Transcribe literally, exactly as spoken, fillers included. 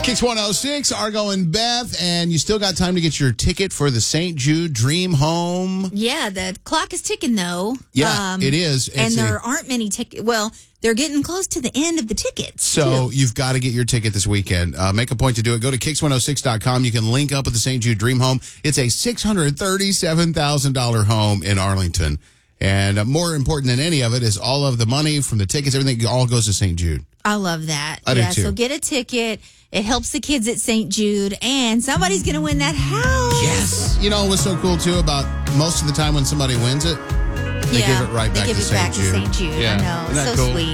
Kicks one oh six, Argo and Beth, and you still got time to get your ticket for the Saint Jude Dream Home. Yeah, the clock is ticking, though. Yeah, um, it is. It's and there a, aren't many tickets. Well, they're getting close to the end of the tickets. So too. you've got to get your ticket this weekend. Uh, make a point to do it. Go to kicks one oh six dot com. You can link up with the Saint Jude Dream Home. It's a six hundred thirty-seven thousand dollars home in Arlington. And uh, more important than any of it is all of the money from the tickets, everything all goes to Saint Jude. I love that. I yeah, do too. So get a ticket. It helps the kids at Saint Jude, and somebody's going to win that house. Yes. You know what's so cool, too, about most of the time when somebody wins it, they yeah, give it right they back give to it Saint back Jude. to Saint Jude. Yeah. I know. Isn't that So cool? sweet.